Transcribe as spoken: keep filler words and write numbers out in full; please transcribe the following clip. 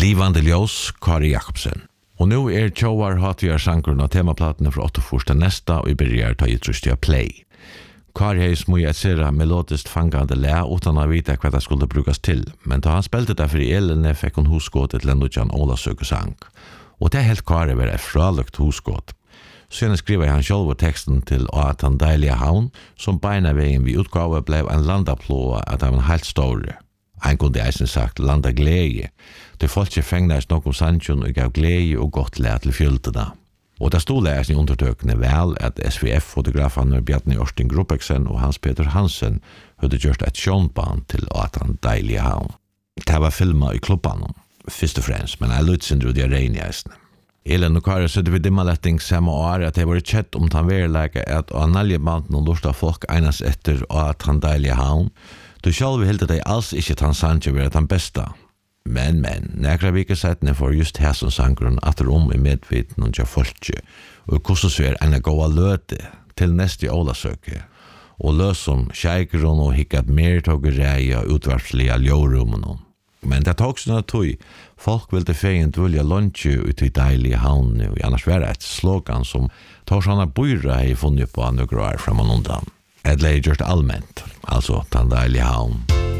Livande ljós, Kari Jakobsen. Og nu er tjoar hatviar sangrun av temaplatene fra åttofyrsta nesta og i byrjar ta i trustia play. Kari hei smui et sera melodiskt fangande læ utan å vite hva det skulle brukas til, men da han spelte det for i elene fikk hun husgått til Lennudjan Olasøkesang. Og det er helt Kari var et fralukt husgått. Sen skriver han själv texten till att han deilige havn, som beina vägen vid utgave blev en landaplåa att han var helt stor. Han kunde eisen sagt landa glädje. Det folk fängdes nog om Sanchon och gav glädje och gott lät till fjöltena. Och det stod läsen i undertökene väl att S V F-fotografen Bjarni Ørsting Gruppeksen och Hans Peter Hansen hade gjort ett sjónband till att han deilige havn. Det var filmat i klubban, först och främst, men jag lutsindro det regn i eisen. Elin og Kari sødde vi dimmaletting samme år at det var kjett om han verleika at analjebanden og lortet folk eines etter og at han deilige havn. Du selv hilde deg alls ikke at han sanje være den beste. Men, men, nekra vike settene for just hæsen sangren atter om i medviten og tja folkje, og hvordan ser enn gåa løte til neste Olasøke, og løsom kjeikron og hikkat mer tog reia utvarpslige ljårummen. Men det tog sånn at tog, folk ville feien dvulja lunsje ut i deilige havnene, og annars var det et slogan som tar sånne bøyre hei funnet på andre år framan undan. Et leie gjort allmänt, altså den deilige havn.